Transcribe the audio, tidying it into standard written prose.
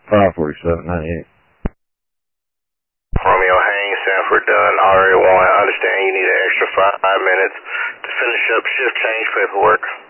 54798. Romeo Haynes, Sanford Dunn, RA1. I understand you need an extra 5 minutes to finish up shift change paperwork.